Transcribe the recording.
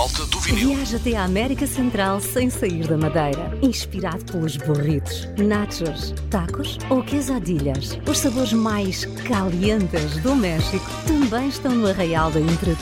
malta do vinil. Viaja até à América Central sem sair da Madeira. Inspirado pelos burritos, nachos, tacos ou quesadillas. Os sabores mais calientes do México também estão no Arraial da Imperatriz.